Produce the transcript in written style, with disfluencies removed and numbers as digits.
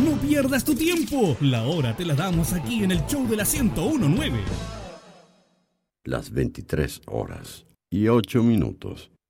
No pierdas tu tiempo. La hora te la damos aquí en el show de la 101.9. Las 23 horas y 8 minutos.